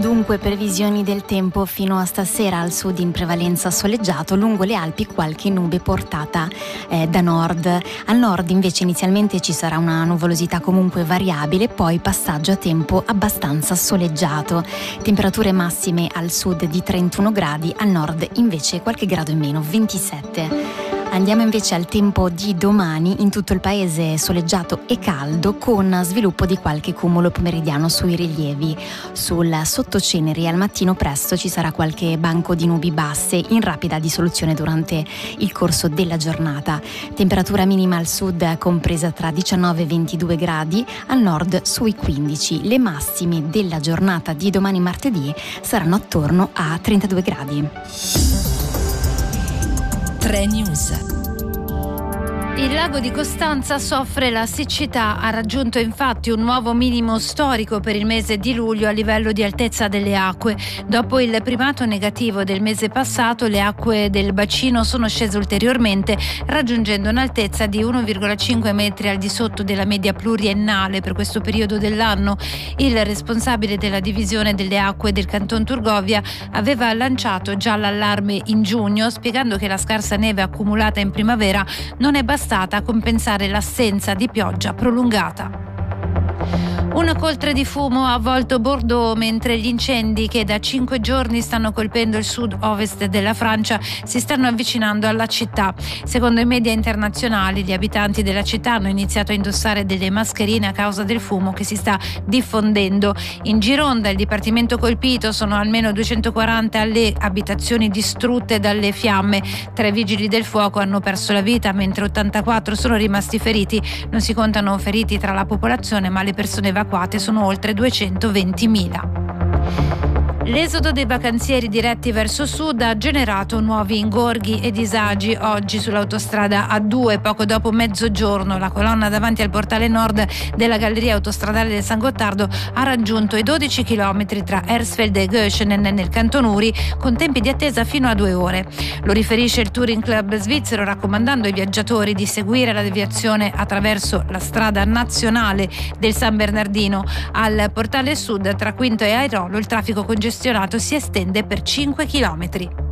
Dunque, previsioni del tempo fino a stasera: al sud in prevalenza soleggiato, lungo le Alpi qualche nube portata da nord. Al nord invece inizialmente ci sarà una nuvolosità comunque variabile, poi passaggio a tempo abbastanza soleggiato. Temperature massime al sud di 31 gradi, al nord invece qualche grado in meno, 27. Andiamo invece al tempo di domani. In tutto il paese soleggiato e caldo, con sviluppo di qualche cumulo pomeridiano sui rilievi. Sul sottoceneri al mattino presto ci sarà qualche banco di nubi basse in rapida dissoluzione durante il corso della giornata. Temperatura minima al sud compresa tra 19 e 22 gradi, al nord sui 15. Le massime della giornata di domani martedì saranno attorno a 32 gradi. 3 News. Il lago di Costanza soffre la siccità. Ha raggiunto infatti un nuovo minimo storico per il mese di luglio a livello di altezza delle acque. Dopo il primato negativo del mese passato, le acque del bacino sono scese ulteriormente, raggiungendo un'altezza di 1,5 metri al di sotto della media pluriennale per questo periodo dell'anno. Il responsabile della divisione delle acque del Canton Turgovia aveva lanciato già l'allarme in giugno, spiegando che la scarsa neve accumulata in primavera non è bastata a compensare l'assenza di pioggia prolungata. Una coltre di fumo ha avvolto Bordeaux, mentre gli incendi che da 5 giorni stanno colpendo il sud-ovest della Francia si stanno avvicinando alla città. Secondo i media internazionali, gli abitanti della città hanno iniziato a indossare delle mascherine a causa del fumo che si sta diffondendo. In Gironda, il dipartimento colpito, sono almeno 240 le abitazioni distrutte dalle fiamme. 3 vigili del fuoco hanno perso la vita, mentre 84 sono rimasti feriti. Non si contano feriti tra la popolazione, ma le persone evacuate sono oltre 220.000. L'esodo dei vacanzieri diretti verso sud ha generato nuovi ingorghi e disagi. Oggi sull'autostrada A2, poco dopo mezzogiorno, la colonna davanti al portale nord della galleria autostradale del San Gottardo ha raggiunto i 12 km tra Hersfeld e Göschenen nel Canton Uri, con tempi di attesa fino a 2 ore. Lo riferisce il Touring Club svizzero, raccomandando ai viaggiatori di seguire la deviazione attraverso la strada nazionale del San Bernardino. Al portale sud tra Quinto e Airolo il traffico congestionato si estende per 5 chilometri.